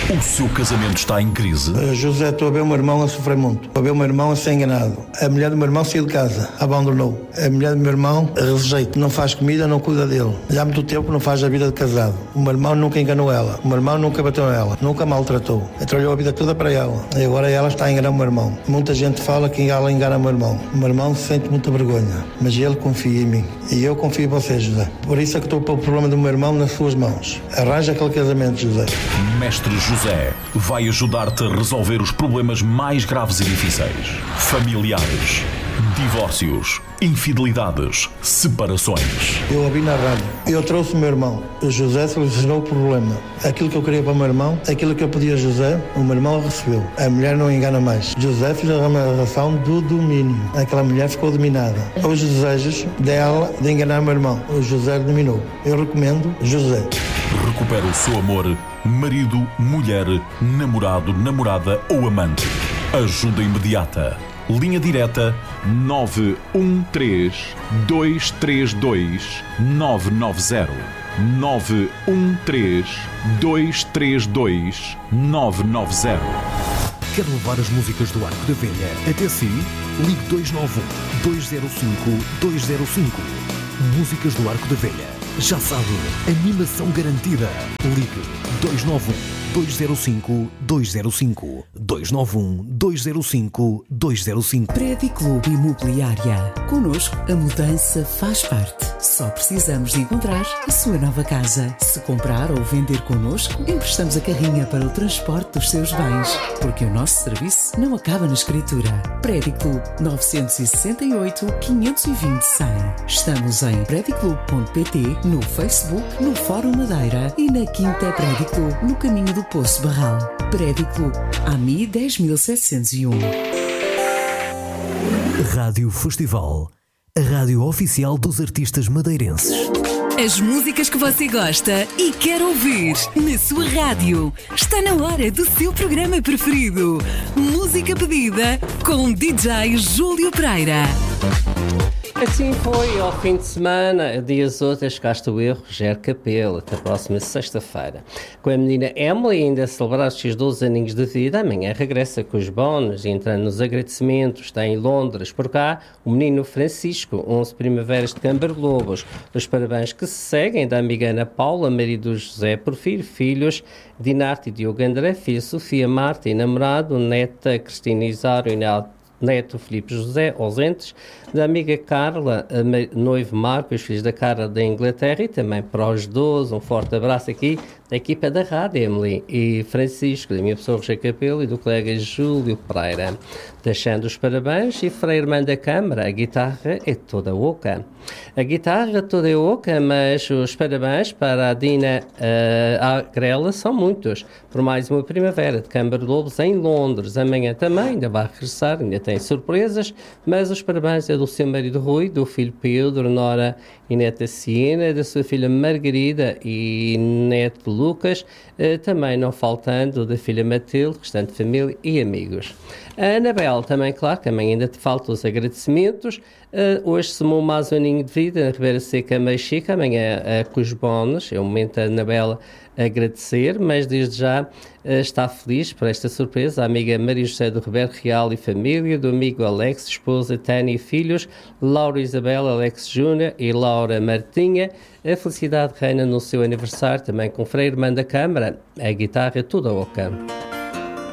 O seu casamento está em crise? José, estou a ver o meu irmão a sofrer muito. Estou a ver o meu irmão a ser enganado. A mulher do meu irmão saiu de casa, abandonou. A mulher do meu irmão rejeita, não faz comida, não cuida dele. Já há muito tempo não faz a vida de casado. O meu irmão nunca enganou ela. O meu irmão nunca bateu nela, nunca maltratou. Trabalhou a vida toda para ela. E agora ela está a enganar o meu irmão. Muita gente fala que ela engana o meu irmão. O meu irmão sente muita vergonha, mas ele confia em mim. E eu confio em você, José. Por isso é que estou a pôr o problema do meu irmão nas suas mãos. Arranja aquele casamento, José. Mestre José vai ajudar-te a resolver os problemas mais graves e difíceis. Familiares, divórcios, infidelidades, separações. Eu ouvi na rádio. Eu trouxe o meu irmão. O José solucionou o problema. Aquilo que eu queria para o meu irmão, aquilo que eu pedi a José, o meu irmão recebeu. A mulher não engana mais. José fez a relação do domínio. Aquela mulher ficou dominada. Os desejos dela de enganar o meu irmão. O José dominou. Eu recomendo José. Recupera o seu amor, marido, mulher, namorado, namorada ou amante. Ajuda imediata. Linha direta 913-232-990. 913-232-990. Quer levar as músicas do Arco da Velha até si? Ligue 291-205-205. Músicas do Arco da Velha. Já sabe, animação garantida. Ligue 291-205-205. 291-205-205. Prédio Clube Imobiliária. Connosco, a mudança faz parte. Só precisamos de encontrar a sua nova casa. Se comprar ou vender connosco, emprestamos a carrinha para o transporte dos seus bens. Porque o nosso serviço não acaba na escritura. Prédio Clube 968-520-100. Estamos em prediclube.pt, no Facebook, no Fórum Madeira e na Quinta Prédio Clube, no caminho do Poço Barral. Prédio Clube, AMI 10701. Rádio Festival, a rádio oficial dos artistas madeirenses. As músicas que você gosta e quer ouvir na sua rádio. Está na hora do seu programa preferido. Música pedida com DJ Júlio Pereira. Assim foi ao fim de semana, dias outros, cá está o erro, Rogério Capelo, até a próxima sexta-feira. Com a menina Emily ainda a celebrar os seus 12 aninhos de vida, amanhã regressa com os bónus, entrando nos agradecimentos, está em Londres. Por cá, o menino Francisco, 11 primaveras de Câmara Lobos. Os parabéns que se seguem da amiga Ana Paula, marido José Porfírio, filhos Dinarte e Diogo André, filha Sofia Marta e namorado, neta Cristina Isário e neto Filipe José, ausentes, da amiga Carla, noivo Marco, os filhos da Carla da Inglaterra, e também para os 12, um forte abraço aqui da equipa da rádio, Emily e Francisco, da minha pessoa Rogério Capelo e do colega Júlio Pereira. Deixando os parabéns, e Frei Irmã da Câmara, a guitarra é toda oca. A guitarra toda oca, mas os parabéns para a Dina Agrela são muitos, por mais uma primavera de Câmara Lobos em Londres. Amanhã também, ainda vai regressar, ainda tem surpresas, mas os parabéns é do seu marido Rui, do filho Pedro, nora e neta Siena, da sua filha Margarida e neto Lucas, também não faltando da filha Matilde, restante família e amigos. A Anabel também, claro, que amanhã ainda te faltam os agradecimentos. Hoje semou mais um aninho de vida na Ribeira Seca Meixica, amanhã com os bónus. É o momento da Anabel agradecer, mas desde já está feliz por esta surpresa. A amiga Maria José do Ribeiro Real e família, do amigo Alex, esposa Tânia e filhos, Laura Isabel, Alex Júnior e Laura Martinha. A felicidade reina no seu aniversário, também com Frei Irmã da Câmara, a guitarra toda oca.